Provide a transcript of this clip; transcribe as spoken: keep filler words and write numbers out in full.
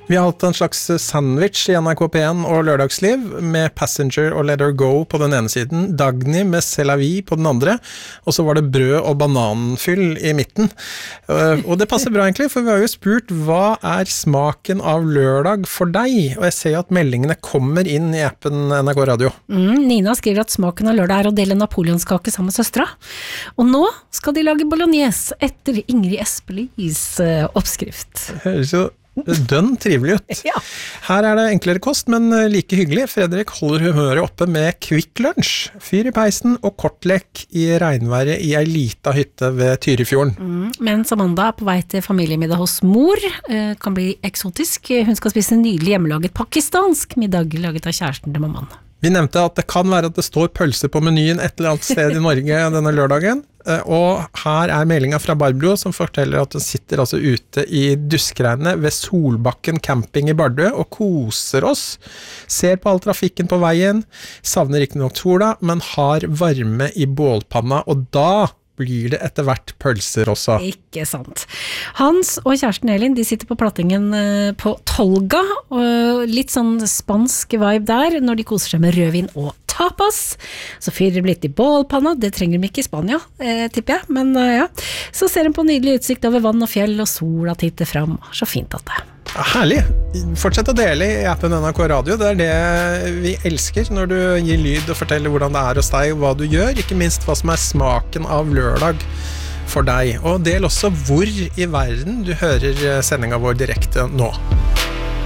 Vi har hatt en slags sandwich i N R K P en og Lørdagsliv med Passenger og Let Her Go på den ene siden, Dagny med C'est la vie på den andre, og så var det brød og bananfyll i midten. Og det passer bra egentlig, for vi har jo spurt hva er smaken av lørdag for deg? Og jeg ser jo at meldingene kommer inn i appen N R K Radio. Mm, Nina skriver at smaken av lørdag er å dele napoleonskake sammen med søstra. Og nå skal de lage bolognese etter Ingrid Espelis uh, oppskrift. Det høres jo dønn trivelig ut. Ja. Her er det enklere kost, men like hyggelig. Fredrik holder humøret oppe med Quick Lunch, fyr i peisen og kortlek i regnværet i ei lita hytte ved Tyrifjorden. Mm, mens Amanda er på vei til familiemiddag hos mor, eh, kan bli eksotisk. Hun skal spise en nydelig hjemmelaget pakistansk middag laget av kjæresten til mammaen. Vi nevnte at det kan være at det står pølse på menyen et eller annet sted i Norge denne lørdagen, og her er meldingen fra Barbro som forteller at hun sitter altså ute i duskregnet ved Solbakken camping i Bardø og koser oss, ser på all trafikken på veien, savner ikke nok sola, men har varme i bålpanna, og da blir det etter hvert pølser også. Ikke sant. Hans og kjæresten Elin, de sitter på plattingen på Tolga, og litt sånn spansk vibe der, når de koser seg med rødvin og tapas. Så fyrer det litt i bålpanna, det trenger de ikke i Spania, eh, tipper jeg, men eh, ja. Så ser de på nydelig utsikt over vann og fjell, og sola titter fram. Så fint at det er. Ja, herlig. Fortsett å dele i appen N R K Radio. Det er det vi elsker når du gir lyd og forteller hvordan det er hos deg og hva du gjør, ikke minst hva som er smaken av lørdag for deg. Og del også hvor i verden du hører sendingen vår direkte nå.